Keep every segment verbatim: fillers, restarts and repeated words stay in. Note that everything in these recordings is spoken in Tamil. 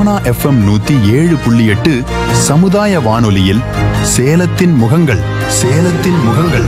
சோனா எஃப்எம் நூத்தி ஏழு புள்ளி எட்டு சமுதாய வானொலியில் சேலத்தின் முகங்கள் சேலத்தின் முகங்கள்.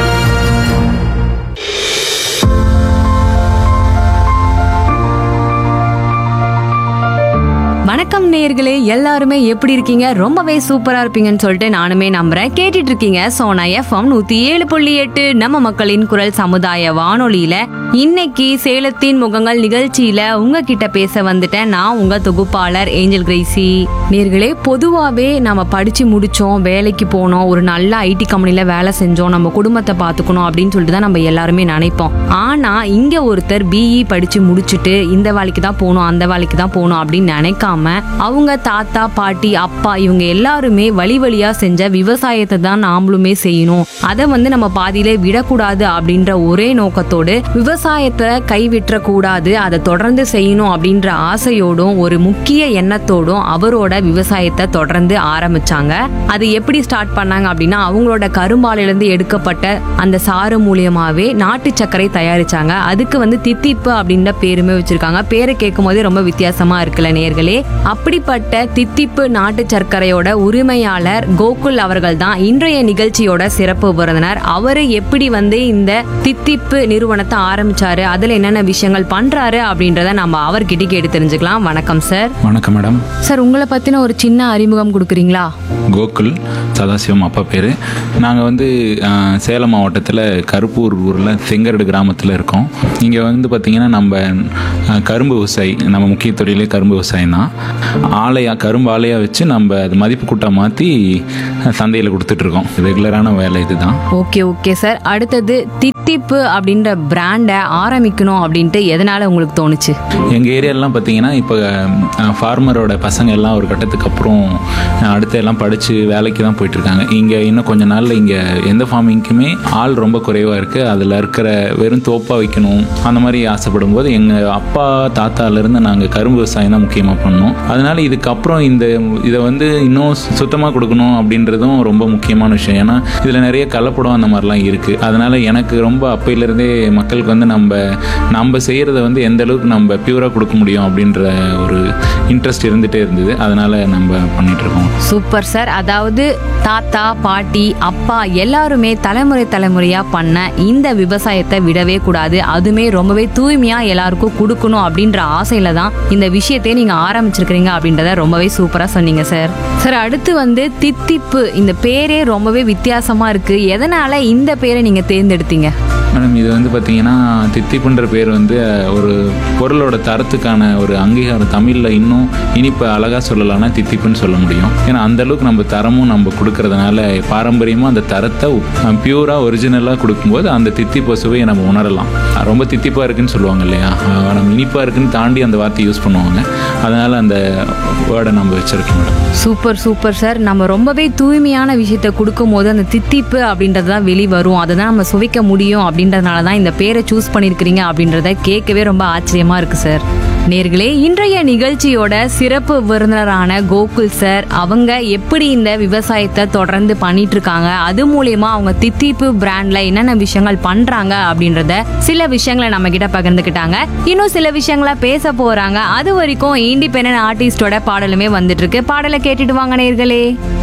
வணக்கம் நேயர்களே, எல்லாருமே எப்படி இருக்கீங்க? ரொம்பவே சூப்பரா இருப்பீங்கன்னு சொல்லிட்டு நானுமே நம்புறேன். கேட்டுட்டு இருக்கீங்க சோனா எஃப்எம் நூத்தி ஏழு புள்ளி எட்டு நம்ம மக்களின் குரல் சமுதாய வானொலியில. இன்னைக்கு சேலத்தின் முகங்கள் நிகழ்ச்சியில உங்ககிட்ட பேச வந்துட்டேன். நான் உங்க தொகுப்பாளர் ஏஞ்சல் கிரேசி. நேயர்களே, பொதுவாவே நம்ம படிச்சு முடிச்சோம், வேலைக்கு போனோம், ஒரு நல்ல ஐடி கம்பெனில வேலை செஞ்சோம், நம்ம குடும்பத்தை பாத்துக்கணும் அப்படின்னு சொல்லிட்டு தான் நம்ம எல்லாருமே நினைப்போம். ஆனா இங்க ஒருத்தர் பிஇ படிச்சு முடிச்சுட்டு இந்த வேலைக்கு தான் போகணும், அந்த வேலைக்கு தான் போகணும் அப்படின்னு நினைக்காம அவங்க தாத்தா பாட்டி அப்பா இவங்க எல்லாருமே வழி வழியா செஞ்ச விவசாயத்தை தான் நாமளுமே செய்யணும், அதை வந்து நம்ம பாதியிலே விடக்கூடாது அப்படின்ற ஒரே நோக்கத்தோடு விவசாயத்தை கைவிட்டுற கூடாது, அதை தொடர்ந்து செய்யணும் அப்படின்ற ஆசையோடும் ஒரு முக்கிய எண்ணத்தோடும் அவரோட விவசாயத்தை தொடர்ந்து ஆரம்பிச்சாங்க. அது எப்படி ஸ்டார்ட் பண்ணாங்க அப்படின்னா, அவங்களோட கரும்பாலிலிருந்து எடுக்கப்பட்ட அந்த சாறு மூலியமாவே நாட்டு சர்க்கரை தயாரிச்சாங்க. அதுக்கு வந்து தித்திப்பு அப்படின்ற பேருமே வச்சிருக்காங்க. பேரை கேட்கும் போதே ரொம்ப வித்தியாசமா இருக்குல்ல நேயர்களே. அப்படிப்பட்ட தித்திப்பு நாட்டு சர்க்கரையோட உரிமையாளர் கோகுல் அவர்கள் தான் இன்றைய நிகழ்ச்சியோட சிறப்பு விருந்தினர். அவரு எப்படி வந்து இந்த தித்திப்பு நிறுவனத்தை ஆரம்பிச்சாரு, அதுல என்னென்ன விஷயங்கள் பண்றாரு அப்படின்றத நம்ம அவர்கிட்ட கேட்டு தெரிஞ்சுக்கலாம். வணக்கம் சார். வணக்கம் மேடம். சார், உங்களை பத்தின ஒரு சின்ன அறிமுகம் கொடுக்குறீங்களா? கோகுல் சதாசிவம் அப்பா பேர். நாங்கள் வந்து சேலம் மாவட்டத்தில் கருப்பூர் ஊரில் செங்கரடு கிராமத்தில் இருக்கோம். இங்கே வந்து பார்த்திங்கன்னா நம்ம கரும்பு விவசாயி, நம்ம முக்கிய தொழிலே கரும்பு விவசாயம் தான். ஆலையா கரும்பு ஆலையாக வச்சு நம்ம அது மதிப்பு கூட்டாக மாற்றி சந்தையில் கொடுத்துட்ருக்கோம். ரெகுலரான வேலை இது தான். Okay okay sir. அடுத்தது தித்திப்பு அப்படின்ற பிராண்டை ஆரம்பிக்கணும் அப்படின்ட்டு எதனால் உங்களுக்கு தோணுச்சு? எங்கள் ஏரியாலாம் பார்த்தீங்கன்னா இப்போ ஃபார்மரோட பசங்க எல்லாம் ஒரு கட்டத்துக்கு அப்புறம் அடுத்த எல்லாம் படித்து வேலைக்கு தான் போயிட்டுருக்காங்க. இங்கே இன்னும் கொஞ்ச நாளில் இங்கே எந்த ஃபார்மிங்க்குமே ஆள் ரொம்ப குறைவாக இருக்குது. அதில் இருக்கிற வெறும் தோப்பாக வைக்கணும் அந்த மாதிரி ஆசைப்படும் போது எங்கள் அப்பா தாத்தாலேருந்து நாங்கள் கரும்பு விவசாயம் தான் முக்கியமாக பண்ணோம். அதனால் இதுக்கப்புறம் இந்த இதை வந்து இன்னும் சுத்தமாக கொடுக்கணும் அப்படின்றதும் ரொம்ப முக்கியமான விஷயம். ஏன்னா இதில் நிறைய கலப்படம் அந்த மாதிரிலாம் இருக்குது. அதனால் எனக்கு ரொம்ப அப்பையிலேருந்தே மக்களுக்கு வந்து நம்ம நம்ம செய்கிறத வந்து எந்த அளவுக்கு நம்ம பியூராக கொடுக்க முடியும் அப்படின்ற ஒரு இன்ட்ரெஸ்ட் இருந்துகிட்டே இருந்தது. அதனால் நம்ம பண்ணிகிட்ருக்கோம். Super sir. அதாவது தாத்தா பாட்டி அப்பா எல்லாருமே தலைமுறை தலைமுறையா பண்ண இந்த விவசாயத்தை விடவே கூடாது, அதுமே ரொம்பவே தூய்மையா எல்லாருக்கும் கொடுக்கணும் அப்படின்ற ஆசையில தான் இந்த விஷயத்தை நீங்க ஆரம்பிச்சிருக்கீங்க அப்படின்றத ரொம்பவே சூப்பரா சொன்னீங்க சார். சார், அடுத்து வந்து தித்திப்பு, இந்த பேரே ரொம்பவே வித்தியாசமா இருக்கு. எதனால இந்த பேரை நீங்க தேர்ந்தெடுத்தீங்க? மேடம், இது வந்து பார்த்தீங்கன்னா தித்திப்புன்ற பேர் வந்து ஒரு பொருளோட தரத்துக்கான ஒரு அங்கீகாரம். தமிழில் இன்னும் இனிப்பு அழகாக சொல்லலாம்னா தித்திப்புன்னு சொல்ல முடியும். ஏன்னா அந்தளவுக்கு நம்ம தரமும் நம்ம கொடுக்கறதுனால பாரம்பரியமாக அந்த தரத்தை பியூராக ஒரிஜினலாக கொடுக்கும்போது அந்த தித்திப்பு சுவையை நம்ம உணரலாம். ரொம்ப தித்திப்பாக இருக்குன்னு சொல்லுவாங்க இல்லையா, நம்ம இனிப்பாக இருக்குன்னு தாண்டி அந்த வார்த்தை யூஸ் பண்ணுவாங்க. அதனால் அந்த வேர்டை நம்ம வச்சுருக்கோம் மேடம். Super super sir. நம்ம ரொம்பவே தூய்மையான விஷயத்தை கொடுக்கும் போது அந்த தித்திப்பு அப்படின்றது தான் வெளிவரும், அதை தான் நம்ம சுவைக்க முடியும். அப்படின்றதுனால தான் இந்த பேரை சூஸ் பண்ணியிருக்கிறீங்க அப்படின்றத கேட்கவே ரொம்ப ஆச்சரியமா இருக்கு சார். நேர்களே, இன்றைய நிகழ்ச்சியோட சிறப்பு விருந்தினரான கோகுல் சார் அவங்க எப்படி இந்த விவசாயத்தை தொடர்ந்து பண்ணிட்டு இருக்காங்க, அது மூலியமா அவங்க தித்திப்பு பிராண்ட்ல என்னென்ன விஷயங்கள் பண்றாங்க அப்படின்றத சில விஷயங்களை நம்ம கிட்ட பகிர்ந்துக்கிட்டாங்க. இன்னும் சில விஷயங்கள பேச போறாங்க. அது வரைக்கும் இண்டிபெண்டன்ட் ஆர்டிஸ்டோட பாடலுமே வந்துட்டு இருக்கு. பாடலை கேட்டுட்டு வாங்க நேர்களே.